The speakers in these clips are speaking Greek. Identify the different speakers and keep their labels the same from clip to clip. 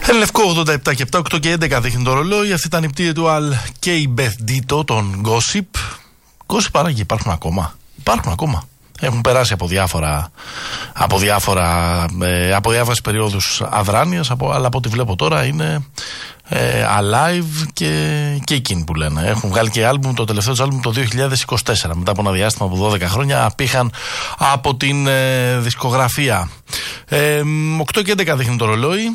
Speaker 1: Λευκό 87 και 7, 8 και 11 δείχνει το ρολόι. Αυτή ήταν η πτήρια του Al και η Beth Ditto, τον Gossip. Gossip παράγει, υπάρχουν ακόμα. Έχουν περάσει από διάφορες περιόδους αδράνειας, αλλά από ό,τι βλέπω τώρα είναι alive και εκείνοι που λένε. Έχουν βγάλει και άλμπουμ, το τελευταίο τους άλμπουμ το 2024, μετά από ένα διάστημα από 12 χρόνια απήχαν από την δισκογραφία. 8 και 11 δείχνει το ρολόι.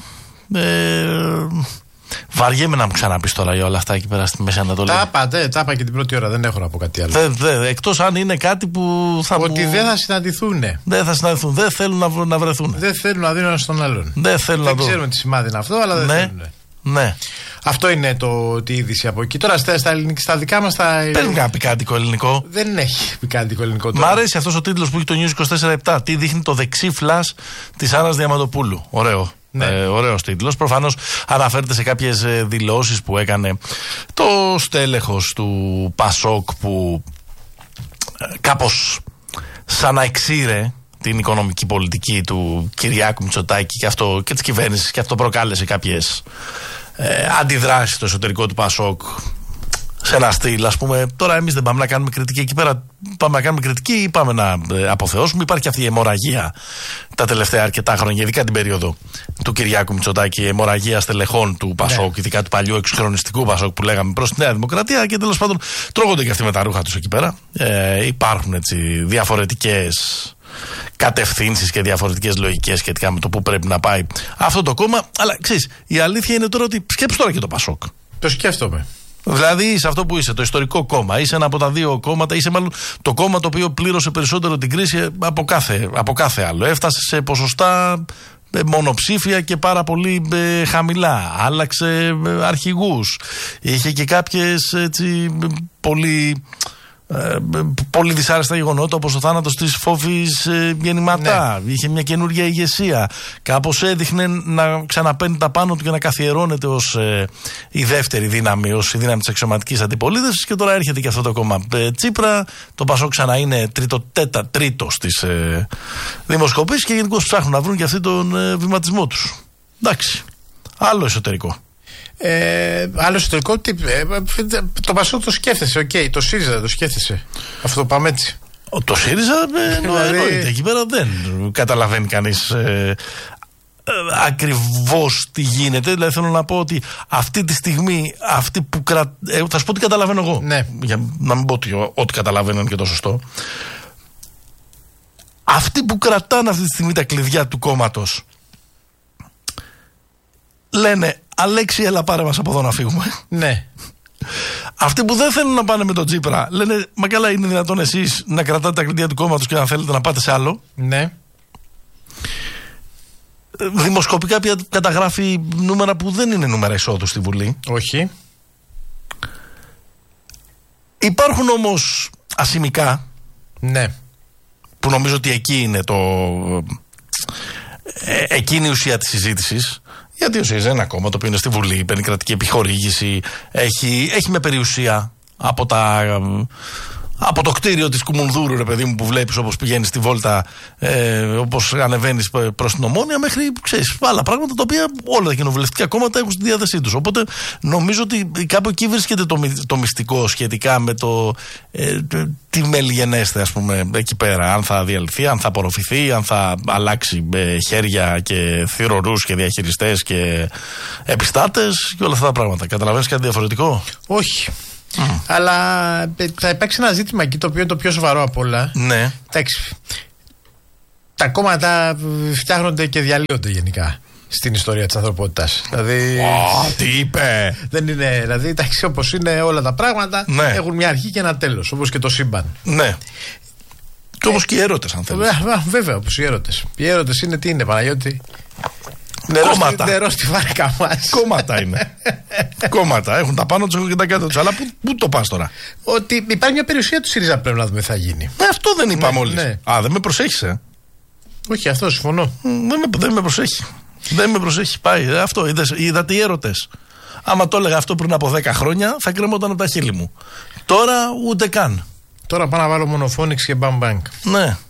Speaker 1: Βαριέμαι να μου ξαναπείς τώρα για όλα αυτά εκεί πέρα στη Μέση Ανατολή.
Speaker 2: Τα είπα και την πρώτη ώρα, δεν έχω να πω κάτι άλλο.
Speaker 1: Εκτός αν είναι κάτι που
Speaker 2: ότι δεν θα συναντηθούν.
Speaker 1: Δεν θέλουν να βρεθούν.
Speaker 2: Δεν θέλουν να δίνουν ένα στον άλλον. Δεν ξέρουμε τι σημάδι είναι αυτό, αλλά δεν θέλουν.
Speaker 1: Ναι.
Speaker 2: Αυτό είναι τη είδηση από εκεί. Τώρα στα δικά μας τα.
Speaker 1: Παίρνει κανένα πικάντικο ελληνικό.
Speaker 2: Δεν έχει πικάντικο ελληνικό τώρα.
Speaker 1: Μ' αρέσει αυτός ο τίτλος που έχει το News 24/7. Τι δείχνει το δεξί φλας της Άννας Διαμαντοπούλου. Ωραίο. Ναι. Ωραίος τίτλος. Προφανώς αναφέρεται σε κάποιες δηλώσεις που έκανε το στέλεχος του Πασόκ, που κάπως σαν να εξήρε την οικονομική πολιτική του Κυριάκου Μητσοτάκη και της κυβέρνησης, και αυτό προκάλεσε κάποιες αντιδράσεις στο εσωτερικό του Πασόκ σε ένα στυλ, ας πούμε. Τώρα εμείς δεν πάμε να κάνουμε κριτική εκεί πέρα. Πάμε να κάνουμε κριτική ή πάμε να αποθεώσουμε? Υπάρχει αυτή η αιμορραγία τα τελευταία αρκετά χρόνια, ειδικά την περίοδο του Κυριάκου Μητσοτάκη, η αιμορραγία στελεχών του Πασόκ, ναι, ειδικά του παλιού εξυγχρονιστικού Πασόκ που λέγαμε, προς τη Νέα Δημοκρατία, και τέλος πάντων τρώγονται και αυτοί με τα ρούχα τους εκεί πέρα. Υπάρχουν έτσι διαφορετικές κατευθύνσεις και διαφορετικές λογικές σχετικά με το πού πρέπει να πάει αυτό το κόμμα. Αλλά ξέρεις, η αλήθεια είναι τώρα ότι σκέψου τώρα και το Πασόκ.
Speaker 2: Το σκέφτομαι.
Speaker 1: Δηλαδή είσαι αυτό που είσαι, το ιστορικό κόμμα. Είσαι ένα από τα δύο κόμματα, είσαι μάλλον το κόμμα το οποίο πλήρωσε περισσότερο την κρίση από κάθε άλλο. Έφτασε σε ποσοστά μονοψήφια και πάρα πολύ χαμηλά. Άλλαξε αρχηγούς. Είχε και κάποιες έτσι πολύ δυσάρεστα γεγονότα, όπως ο θάνατος της Φόβης Γεννηματά. Ναι. Είχε μια καινούργια ηγεσία. Κάπως έδειχνε να ξαναπαίνει τα πάνω του και να καθιερώνεται ως η δεύτερη δύναμη, ως η δύναμη της αξιωματικής αντιπολίτευσης. Και τώρα έρχεται και αυτό το κόμμα Τσίπρα. Το Πασόκ ξανά είναι τρίτο στις δημοσκοπήσεις και γενικώς ψάχνουν να βρουν και αυτοί τον βηματισμό τους. Εντάξει. Άλλο εσωτερικό.
Speaker 2: Άλλο εσωτερικό, το Πασόκ το σκέφτεσαι, το ΣΥΡΙΖΑ δεν το σκέφτεσαι? Αυτό το πάμε έτσι.
Speaker 1: Το ΣΥΡΙΖΑ εννοείται. Εκεί πέρα δεν καταλαβαίνει κανείς ακριβώς τι γίνεται. Δηλαδή θέλω να πω ότι αυτή τη στιγμή θα σου πω τι καταλαβαίνω εγώ,
Speaker 2: ναι,
Speaker 1: για να μην πω ότι ό,τι καταλαβαίνω είναι και το σωστό. Αυτοί που κρατάνε αυτή τη στιγμή τα κλειδιά του κόμματος λένε Αλέξη, έλα πάρε μας από εδώ να φύγουμε.
Speaker 2: Ναι.
Speaker 1: Αυτοί που δεν θέλουν να πάνε με τον Τσίπρα λένε μα καλά, είναι δυνατόν εσείς να κρατάτε τα κλειδιά του κόμματος και να θέλετε να πάτε σε άλλο?
Speaker 2: Ναι.
Speaker 1: Δημοσκοπικά πια καταγράφει νούμερα που δεν είναι νούμερα εισόδου στη Βουλή.
Speaker 2: Όχι.
Speaker 1: Υπάρχουν όμως ασημικά.
Speaker 2: Ναι.
Speaker 1: Που νομίζω ότι εκεί είναι εκείνη η ουσία της συζήτησης. Γιατί ο ΣΥΡΙΖΑ είναι ένα κόμμα το οποίο είναι στη Βουλή, παίρνει κρατική επιχορήγηση, έχει με περιουσία από το κτίριο της Κουμουνδούρου, ρε παιδί μου, που βλέπεις όπως πηγαίνεις στη βόλτα, όπως ανεβαίνεις προς την Ομόνια, μέχρι άλλα πράγματα τα οποία όλα τα κοινοβουλευτικά κόμματα έχουν στη διάθεσή τους. Οπότε νομίζω ότι κάπου εκεί βρίσκεται το μυστικό σχετικά με τι μελγενέστε, ας πούμε, εκεί πέρα. Αν θα διαλυθεί, αν θα απορροφηθεί, αν θα αλλάξει χέρια και θυρωρούς και διαχειριστές και επιστάτες και όλα αυτά τα πράγματα. Καταλαβαίνεις κάτι διαφορετικό?
Speaker 2: Όχι. Αλλά θα υπάρξει ένα ζήτημα εκεί το οποίο είναι το πιο σοβαρό απ' όλα.
Speaker 1: Ναι.
Speaker 2: Εντάξει. Τα κόμματα φτιάχνονται και διαλύονται γενικά στην ιστορία της ανθρωπότητας. Δηλαδή.
Speaker 1: Τι είπε!
Speaker 2: Δεν είναι. Δηλαδή, εντάξει, όπως είναι όλα τα πράγματα, ναι, έχουν μια αρχή και ένα τέλος. Όπως και το σύμπαν.
Speaker 1: Ναι. Και όπως και οι έρωτες, αν θέλεις.
Speaker 2: Βέβαια, όπως οι έρωτες. Οι έρωτες είναι τι είναι, Παναγιώτη? Νερό στη βάρκα μας.
Speaker 1: Κόμματα είναι. Κόμματα. Έχουν τα πάνω τους και τα κάτω τους. Αλλά πού το πας τώρα?
Speaker 2: Ότι υπάρχει μια περιουσία του ΣΥΡΙΖΑ, πρέπει να δούμε τι θα γίνει.
Speaker 1: Αυτό δεν είπα μόλις. Ναι. Δεν με προσέχεις,
Speaker 2: Όχι, αυτό συμφωνώ.
Speaker 1: Δεν με προσέχει. Δεν με προσέχει. Πάει. Αυτό. Είδατε οι έρωτες. Άμα το έλεγα αυτό πριν από 10 χρόνια, θα κρεμόταν από τα χείλη μου. Τώρα ούτε καν.
Speaker 2: Τώρα πάω να βάλω μονοφώνηξη και μπαμ μπανκ.
Speaker 1: Ναι.